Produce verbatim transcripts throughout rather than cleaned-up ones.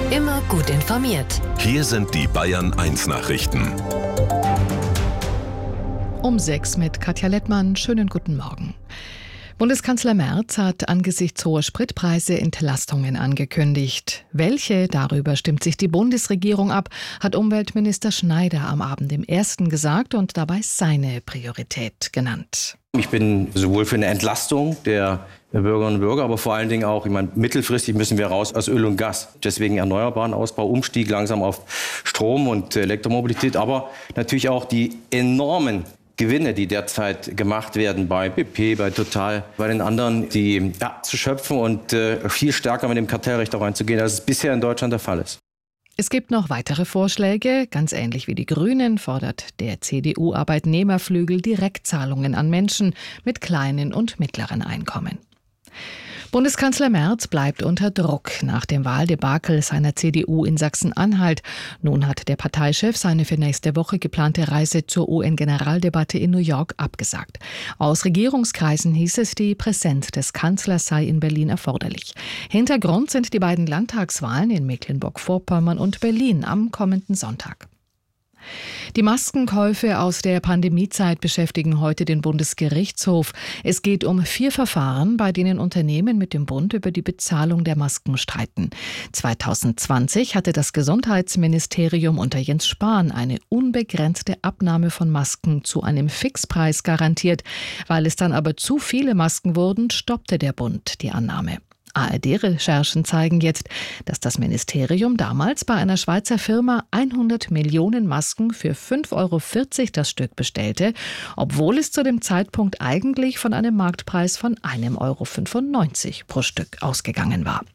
Immer gut informiert. Hier sind die Bayern eins Nachrichten. Um sechs mit Katja Lettmann. Schönen guten Morgen. Bundeskanzler Merz hat angesichts hoher Spritpreise Entlastungen angekündigt. Welche, darüber stimmt sich die Bundesregierung ab, hat Umweltminister Schneider am Abend im Ersten gesagt und dabei seine Priorität genannt. Ich bin sowohl für eine Entlastung der Bürgerinnen und Bürger, aber vor allen Dingen auch, ich meine, mittelfristig müssen wir raus aus Öl und Gas. Deswegen erneuerbaren Ausbau, Umstieg langsam auf Strom und Elektromobilität, aber natürlich auch die enormen Gewinne, die derzeit gemacht werden bei B P, bei Total, bei den anderen, die ja, zu schöpfen und äh, viel stärker mit dem Kartellrecht auch reinzugehen, als es bisher in Deutschland der Fall ist. Es gibt noch weitere Vorschläge. Ganz ähnlich wie die Grünen fordert der C D U-Arbeitnehmerflügel Direktzahlungen an Menschen mit kleinen und mittleren Einkommen. Bundeskanzler Merz bleibt unter Druck nach dem Wahldebakel seiner C D U in Sachsen-Anhalt. Nun hat der Parteichef seine für nächste Woche geplante Reise zur U N-Generaldebatte in New York abgesagt. Aus Regierungskreisen hieß es, die Präsenz des Kanzlers sei in Berlin erforderlich. Hintergrund sind die beiden Landtagswahlen in Mecklenburg-Vorpommern und Berlin am kommenden Sonntag. Die Maskenkäufe aus der Pandemiezeit beschäftigen heute den Bundesgerichtshof. Es geht um vier Verfahren, bei denen Unternehmen mit dem Bund über die Bezahlung der Masken streiten. zwanzig zwanzig hatte das Gesundheitsministerium unter Jens Spahn eine unbegrenzte Abnahme von Masken zu einem Fixpreis garantiert. Weil es dann aber zu viele Masken wurden, stoppte der Bund die Annahme. A R D-Recherchen zeigen jetzt, dass das Ministerium damals bei einer Schweizer Firma hundert Millionen Masken für fünf Euro vierzig das Stück bestellte, obwohl es zu dem Zeitpunkt eigentlich von einem Marktpreis von ein Euro fünfundneunzig pro Stück ausgegangen war.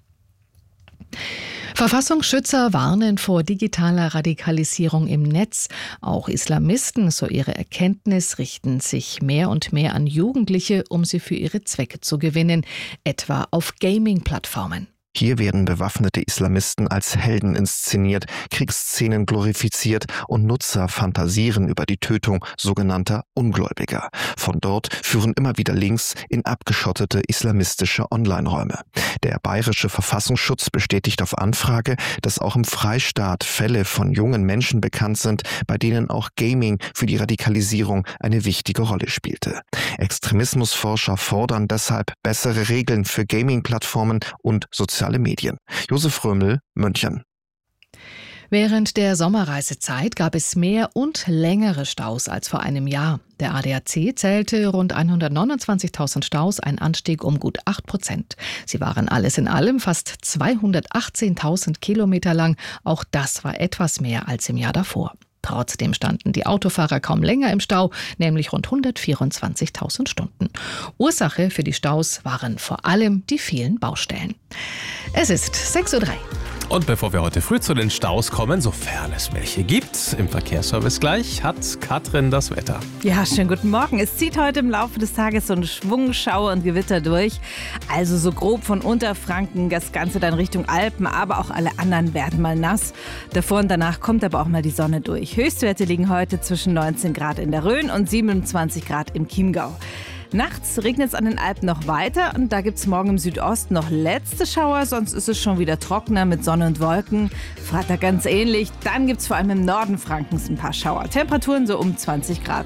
Verfassungsschützer warnen vor digitaler Radikalisierung im Netz. Auch Islamisten, so ihre Erkenntnis, richten sich mehr und mehr an Jugendliche, um sie für ihre Zwecke zu gewinnen, etwa auf Gaming-Plattformen. Hier werden bewaffnete Islamisten als Helden inszeniert, Kriegsszenen glorifiziert und Nutzer fantasieren über die Tötung sogenannter Ungläubiger. Von dort führen immer wieder Links in abgeschottete islamistische Online-Räume. Der bayerische Verfassungsschutz bestätigt auf Anfrage, dass auch im Freistaat Fälle von jungen Menschen bekannt sind, bei denen auch Gaming für die Radikalisierung eine wichtige Rolle spielte. Extremismusforscher fordern deshalb bessere Regeln für Gaming-Plattformen und soziale Medien. Josef Römel, München. Während der Sommerreisezeit gab es mehr und längere Staus als vor einem Jahr. Der A D A C zählte rund hundertneunundzwanzigtausend Staus, ein Anstieg um gut acht Prozent. Sie waren alles in allem fast zweihundertachtzehntausend Kilometer lang. Auch das war etwas mehr als im Jahr davor. Trotzdem standen die Autofahrer kaum länger im Stau, nämlich rund hundertvierundzwanzigtausend Stunden. Ursache für die Staus waren vor allem die vielen Baustellen. Es ist sechs Uhr drei. Und bevor wir heute früh zu den Staus kommen, sofern es welche gibt, im Verkehrsservice gleich, hat Katrin das Wetter. Ja, schönen guten Morgen. Es zieht heute im Laufe des Tages so ein Schwung Schauer und Gewitter durch. Also so grob von Unterfranken, das Ganze dann Richtung Alpen, aber auch alle anderen werden mal nass. Davor und danach kommt aber auch mal die Sonne durch. Höchstwerte liegen heute zwischen neunzehn Grad in der Rhön und siebenundzwanzig Grad im Chiemgau. Nachts regnet es an den Alpen noch weiter und da gibt es morgen im Südosten noch letzte Schauer, sonst ist es schon wieder trockener mit Sonne und Wolken. Freitag ganz ähnlich, dann gibt es vor allem im Norden Frankens ein paar Schauer. Temperaturen so um zwanzig Grad.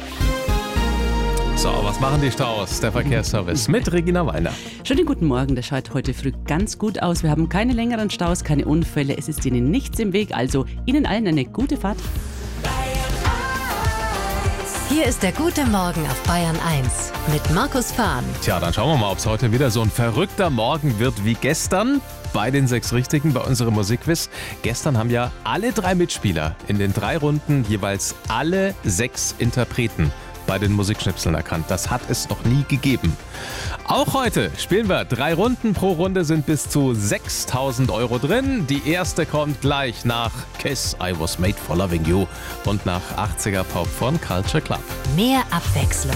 So, was machen die Staus? Der Verkehrsservice mit Regina Weiner. Schönen guten Morgen, das schaut heute früh ganz gut aus. Wir haben keine längeren Staus, keine Unfälle, es ist Ihnen nichts im Weg, also Ihnen allen eine gute Fahrt. Hier ist der gute Morgen auf Bayern eins mit Markus Fahn. Tja, dann schauen wir mal, ob es heute wieder so ein verrückter Morgen wird wie gestern. Bei den sechs Richtigen bei unserem Musikquiz. Gestern haben ja alle drei Mitspieler in den drei Runden jeweils alle sechs Interpreten bei den Musikschnipseln erkannt. Das hat es noch nie gegeben. Auch heute spielen wir drei Runden. Pro Runde sind bis zu sechstausend Euro drin. Die erste kommt gleich nach Kiss, I Was Made for Loving You und nach achtziger Pop von Culture Club. Mehr Abwechslung